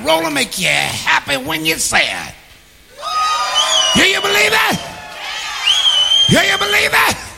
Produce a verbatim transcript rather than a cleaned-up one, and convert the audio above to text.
and roll and make you happy when you're sad. Do you believe that? Do you believe that?